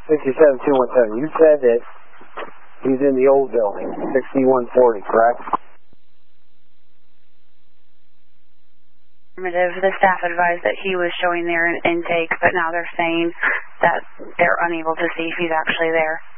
67217. You said that he's in the old building, 6140, correct? The staff advised that he was showing their intake, but now they're saying that they're unable to see if he's actually there.